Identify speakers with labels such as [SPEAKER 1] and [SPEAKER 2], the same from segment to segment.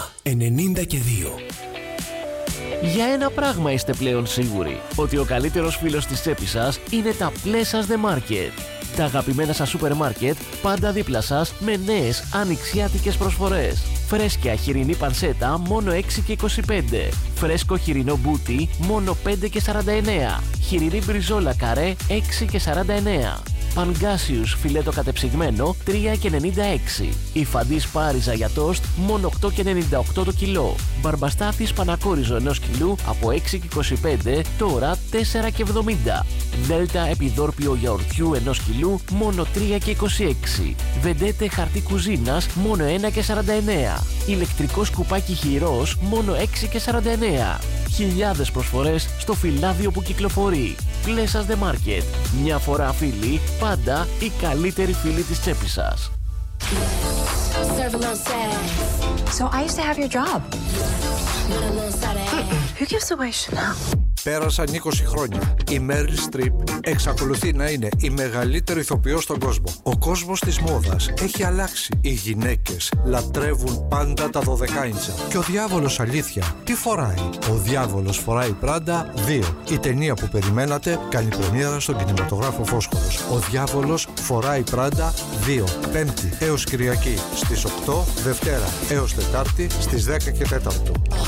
[SPEAKER 1] Πρίσμα 92.
[SPEAKER 2] Για ένα πράγμα είστε πλέον σίγουροι, ότι ο καλύτερος φίλος της τσέπης σας είναι τα Plessas The Market. Τα αγαπημένα σας σούπερ μάρκετ πάντα δίπλα σας με νέες ανοιξιάτικες προσφορές. Φρέσκια χοιρινή πανσέτα μόνο 6,25. Φρέσκο χοιρινό μπούτι μόνο 5,49. Χοιρινή μπριζόλα καρέ 6,49. Πανγκάσιους φιλέτο κατεψυγμένο 3,96. Υφαντής πάριζα για τόστ μόνο 8,98 το κιλό. Μπαρμπαστάφης πανακόριζο 1 κιλού από 6,25 τώρα 4,70. Δέλτα επιδόρπιο γιαουρτιού 1 κιλού μόνο 3,26. Βεντέτε χαρτί κουζίνας μόνο 1,49. Ηλεκτρικό σκουπάκι χειρός μόνο 6,49. Χιλιάδες προσφορές στο φυλάδιο που κυκλοφορεί. Plessas The Market. Μια φορά φίλοι, πάντα οι καλύτεροι φίλοι της τσέπης σας.
[SPEAKER 3] So I used to have your job. Who gives away Chanel?
[SPEAKER 4] Πέρασαν 20 χρόνια. Η Μέριλ Στριπ εξακολουθεί να είναι η μεγαλύτερη ηθοποιός στον κόσμο. Ο κόσμος της μόδας έχει αλλάξει. Οι γυναίκες λατρεύουν πάντα τα 12ίντσα. Και ο διάβολος, αλήθεια, τι φοράει? Ο διάβολος φοράει Πράντα 2. Η ταινία που περιμένατε κάνει πρεμιέρα στον κινηματογράφο Φόσφορος. Ο διάβολος φοράει Πράντα 2. Πέμπτη έως Κυριακή στις 8, Δευτέρα έως Τετάρτη στις 10 και 4.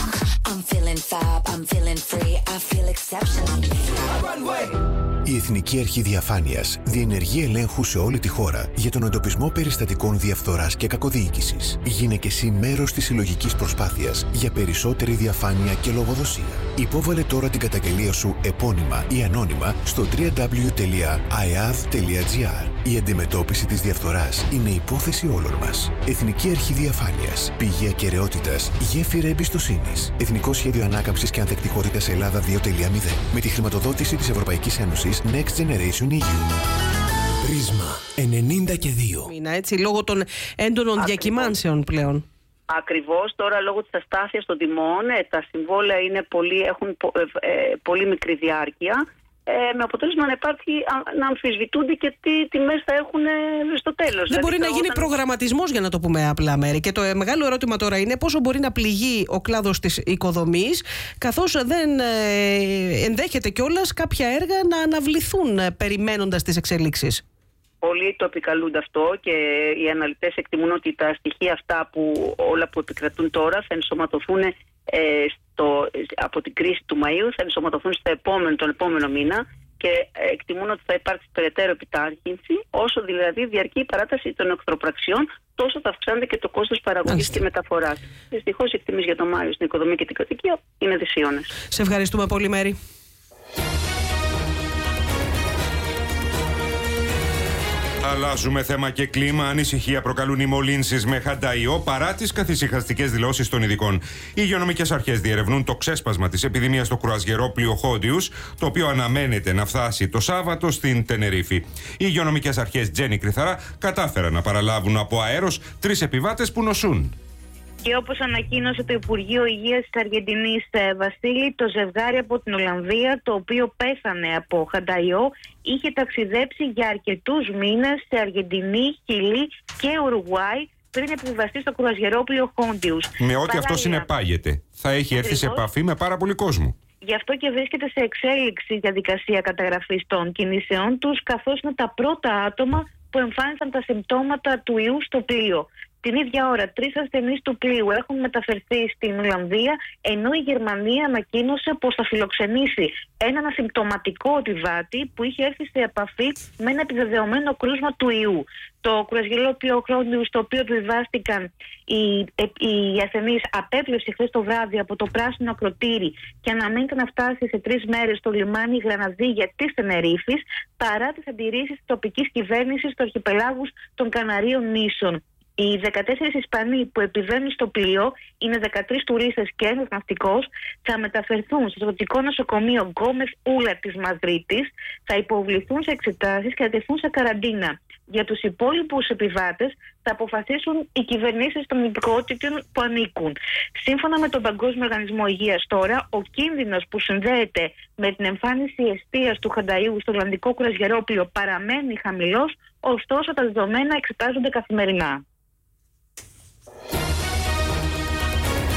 [SPEAKER 1] Η Εθνική Αρχή Διαφάνειας διενεργεί ελέγχου σε όλη τη χώρα για τον εντοπισμό περιστατικών διαφθοράς και κακοδιοίκησης. Γίνε και εσύ μέρος της συλλογικής προσπάθειας για περισσότερη διαφάνεια και λογοδοσία. Υπόβαλε τώρα την καταγγελία σου επώνυμα ή ανώνυμα στο www.iav.gr. Η αντιμετώπιση της διαφθοράς είναι υπόθεση όλων μας. Εθνική Αρχή Διαφάνειας. Πηγή ακεραιότητας. Γέφυρα εμπιστοσύνης. Εθνικό Σχέδιο Ανάκαμψης και Ανθεκτικότητας Ελλάδα 2.0. Με τη χρηματοδότηση της Ευρωπαϊκής Ένωσης Next Generation EU.
[SPEAKER 2] Πρίσμα 92.
[SPEAKER 5] Είναι έτσι, λόγω των έντονων διακυμάνσεων πλέον.
[SPEAKER 6] Ακριβώς, τώρα λόγω της αστάθειας των τιμών τα συμβόλαια έχουν πολύ μικρή διάρκεια, με αποτέλεσμα να αμφισβητούνται και τι τιμές θα έχουν στο τέλος.
[SPEAKER 5] Δεν μπορεί να γίνει προγραμματισμός, για να το πούμε απλά, Μέρη. Και το μεγάλο ερώτημα τώρα είναι πόσο μπορεί να πληγεί ο κλάδος της οικοδομής, καθώς δεν ενδέχεται κιόλας κάποια έργα να αναβληθούν περιμένοντας τις εξελίξεις.
[SPEAKER 6] Πολλοί το επικαλούνται αυτό και οι αναλυτές εκτιμούν ότι τα στοιχεία αυτά όλα που επικρατούν τώρα θα ενσωματωθούν από την κρίση του Μαΐου, θα ενσωματωθούν τον επόμενο μήνα και εκτιμούν ότι θα υπάρξει περαιτέρω επιτάχυνση, όσο δηλαδή διαρκεί η παράταση των εχθροπραξιών, τόσο θα αυξάνεται και το κόστος παραγωγής και μεταφοράς. Δυστυχώς οι εκτιμήσεις για το Μάιο στην οικοδομή και την κατοικία είναι δυσίωνες.
[SPEAKER 5] Σε ευχαριστούμε πολύ, Μέρη.
[SPEAKER 7] Αλλάζουμε θέμα και κλίμα. Ανησυχία προκαλούν οι μολύνσεις με χανταϊό παρά τις καθησυχαστικές δηλώσεις των ειδικών. Οι υγειονομικές αρχές διερευνούν το ξέσπασμα της επιδημίας στο κρουαζιερόπλοιο Χόντιους, το οποίο αναμένεται να φτάσει το Σάββατο στην Τενερίφη. Οι υγειονομικές αρχές Τζένι Κρυθαρά κατάφεραν να παραλάβουν από αέρος 3 επιβάτες που νοσούν.
[SPEAKER 8] Και όπως ανακοίνωσε το Υπουργείο Υγείας της Αργεντινής, Βασίλη, το ζευγάρι από την Ολλανδία, το οποίο πέθανε από χανταϊό, είχε ταξιδέψει για αρκετούς μήνες σε Αργεντινή, Χιλή και Ουρουγουάι πριν επιβιβαστεί στο κρουαζιερόπλοιο Χόντιους.
[SPEAKER 7] Με ό,τι αυτό συνεπάγεται, θα έχει έρθει σε επαφή με πάρα πολύ κόσμο.
[SPEAKER 8] Γι' αυτό και βρίσκεται σε εξέλιξη διαδικασία καταγραφής των κινήσεών τους, καθώς είναι τα πρώτα άτομα που εμφάνισαν τα συμπτώματα του ιού στο πλοίο. Την ίδια ώρα, 3 ασθενείς του πλοίου έχουν μεταφερθεί στην Ολλανδία, ενώ η Γερμανία ανακοίνωσε πως θα φιλοξενήσει έναν ασυμπτωματικό επιβάτη που είχε έρθει σε επαφή με ένα επιβεβαιωμένο κρούσμα του ιού. Το κρουαζιερόπλοιο Χόντιους, στο οποίο επιβιβάστηκαν οι ασθενείς, απέπλευσε χθες το βράδυ από το πράσινο ακροτήρι και αναμένεται να φτάσει σε 3 μέρες στο λιμάνι Γραναδίγια της Τενερίφης, παρά τις αντιρρήσεις της τοπικής κυβέρνησης του αρχιπελάγους των Καναρίων νήσων. Οι 14 Ισπανοί που επιβαίνουν στο πλοίο, είναι 13 τουρίστες και ένας ναυτικός, θα μεταφερθούν στο ζωτικό νοσοκομείο Γκόμεθ Ούλα της Μαδρίτης, θα υποβληθούν σε εξετάσεις και θα τεθούν σε καραντίνα. Για τους υπόλοιπους επιβάτες θα αποφασίσουν οι κυβερνήσεις των υπηκότητων που ανήκουν. Σύμφωνα με τον Παγκόσμιο Οργανισμό Υγείας τώρα, ο κίνδυνος που συνδέεται με την εμφάνιση εστίας του χανταϊού στο Ολλανδικό κρουαζιερόπλοιο παραμένει χαμηλός, ωστόσο τα δεδομένα εξετάζονται καθημερινά.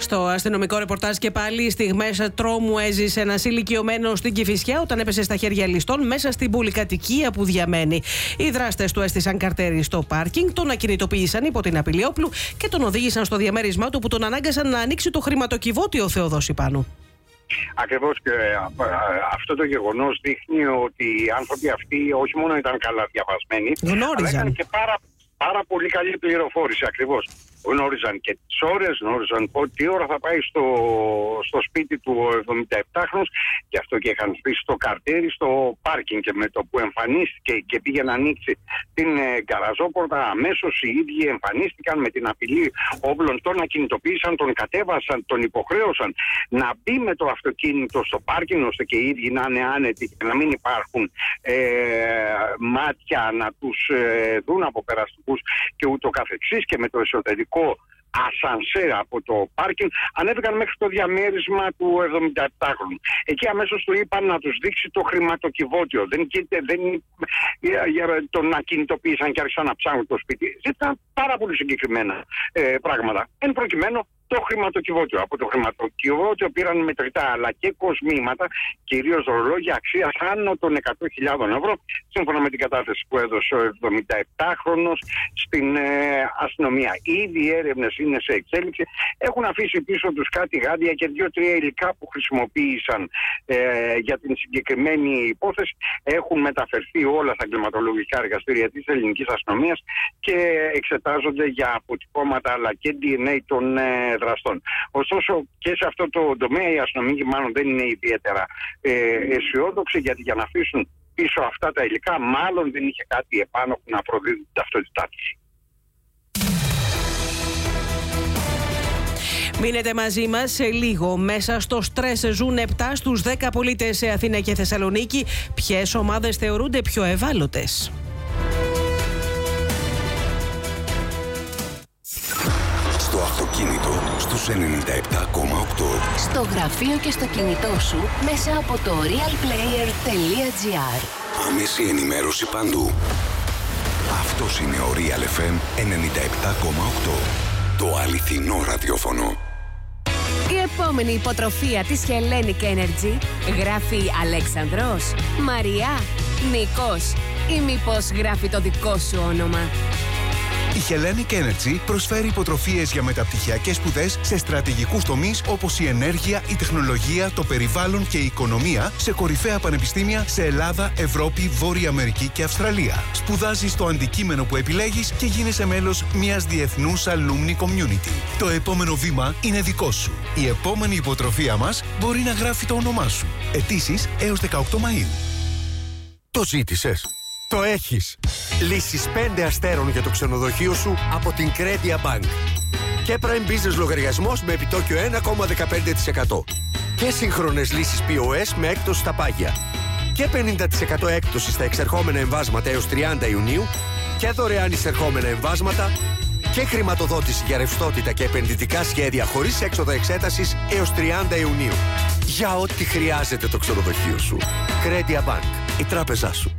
[SPEAKER 5] Στο αστυνομικό ρεπορτάζ και πάλι, στιγμές τρόμου έζησε ένας ηλικιωμένος στην Κηφισιά όταν έπεσε στα χέρια ληστών μέσα στην πολυκατοικία που διαμένει. Οι δράστες του έστησαν καρτέρι στο πάρκινγκ, τον ακινητοποίησαν υπό την απειλή όπλου και τον οδήγησαν στο διαμέρισμά του που τον ανάγκασαν να ανοίξει το χρηματοκιβώτιο Θεοδόση Πάνου.
[SPEAKER 9] Ακριβώς, και αυτό το γεγονός δείχνει ότι οι άνθρωποι αυτοί όχι μόνο ήταν καλά διαβασμένοι, αλλά είχαν και πάρα πολύ καλή πληροφόρηση. Ακριβώς. Γνώριζαν και τις ώρες, γνώριζαν τι ώρα θα πάει στο σπίτι του 77χρονος, γι' αυτό και είχαν στήσει το καρτέρι στο πάρκινγκ, και με το που εμφανίστηκε και πήγε να ανοίξει την γκαραζόπορτα, αμέσως οι ίδιοι εμφανίστηκαν με την απειλή όπλων, τον ακινητοποίησαν, τον κατέβασαν, τον υποχρέωσαν να μπει με το αυτοκίνητο στο πάρκινγκ, ώστε και οι ίδιοι να είναι άνετοι και να μην υπάρχουν μάτια να τους δουν από περαστικούς και ούτω καθεξής, και με το εσωτερικό ασανσέρ από το πάρκινγκ ανέβηκαν μέχρι το διαμέρισμα του 77χρονου. Εκεί αμέσως του είπαν να τους δείξει το χρηματοκιβώτιο. Τον ακινητοποίησαν και άρχισαν να ψάχνουν το σπίτι. Ήταν πάρα πολύ συγκεκριμένα πράγματα. Εν προκειμένου, το χρηματοκιβώτιο. Από το χρηματοκιβώτιο πήραν μετρητά αλλά και κοσμήματα, κυρίως ρολόγια αξίας άνω των 100.000 ευρώ, σύμφωνα με την κατάθεση που έδωσε ο 77χρονος στην αστυνομία. Ήδη οι έρευνες είναι σε εξέλιξη. Έχουν αφήσει πίσω τους κάτι γάντια και 2-3 υλικά που χρησιμοποίησαν για την συγκεκριμένη υπόθεση. Έχουν μεταφερθεί όλα στα εγκληματολογικά εργαστήρια της ελληνικής αστυνομίας και εξετάζονται για αποτυπώματα αλλά και DNA των δραστών. Ωστόσο, και σε αυτό το τομέα οι αστυνομικοί μάλλον δεν είναι ιδιαίτερα αισιόδοξοι, γιατί για να αφήσουν πίσω αυτά τα υλικά μάλλον δεν είχε κάτι επάνω που να προδίδει την ταυτότητά τους.
[SPEAKER 5] Μείνετε μαζί μας σε λίγο. Μέσα στο στρες ζουν 7 στους 10 πολίτες σε Αθήνα και Θεσσαλονίκη. Ποιες ομάδες θεωρούνται πιο ευάλωτες?
[SPEAKER 10] Στο αυτοκίνητο στους 97,8.
[SPEAKER 11] Στο γραφείο και στο κινητό σου μέσα από το realplayer.gr.
[SPEAKER 10] Άμεση ενημέρωση παντού. Αυτός είναι ο Real FM 97,8. Το αληθινό ραδιόφωνο.
[SPEAKER 11] Η επόμενη υποτροφία της Hellenic Energy γράφει Αλέξανδρος, Μαριά, Νικός, ή μήπως γράφει το δικό σου όνομα?
[SPEAKER 12] Η Hellenic Energy προσφέρει υποτροφίες για μεταπτυχιακές σπουδές σε στρατηγικούς τομείς όπως η ενέργεια, η τεχνολογία, το περιβάλλον και η οικονομία σε κορυφαία πανεπιστήμια σε Ελλάδα, Ευρώπη, Βόρεια Αμερική και Αυστραλία. Σπουδάζεις το αντικείμενο που επιλέγεις και γίνεσαι μέλος μιας διεθνούς alumni community. Το επόμενο βήμα είναι δικό σου. Η επόμενη υποτροφία μας μπορεί να γράφει το όνομά σου. Αιτήσεις έως 18 Μαΐου.
[SPEAKER 13] Το ζήτησες? Το έχεις. Λύσεις 5 αστέρων για το ξενοδοχείο σου από την Credia Bank. Και Prime Business λογαριασμός με επιτόκιο 1,15%. Και σύγχρονες λύσεις POS με έκπτωση στα πάγια. Και 50% έκπτωση στα εξερχόμενα εμβάσματα έως 30 Ιουνίου. Και δωρεάν εισερχόμενα εμβάσματα. Και χρηματοδότηση για ρευστότητα και επενδυτικά σχέδια χωρίς έξοδα εξέτασης έως 30 Ιουνίου. Για ό,τι χρειάζεται το ξενοδοχείο σου. Credia Bank. Η τράπεζά σου.